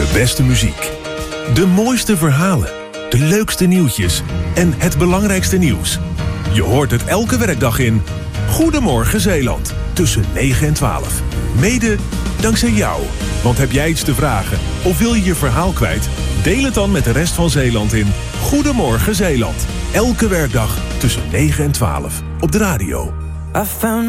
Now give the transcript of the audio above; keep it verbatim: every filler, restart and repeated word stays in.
De beste muziek. De mooiste verhalen. De leukste nieuwtjes. En het belangrijkste nieuws. Je hoort het elke werkdag in Goedemorgen Zeeland. Tussen negen en twaalf. Mede dankzij jou. Want heb jij iets te vragen of wil je je verhaal kwijt? Deel het dan met de rest van Zeeland in Goedemorgen Zeeland. Elke werkdag tussen negen en twaalf. Op de radio. I found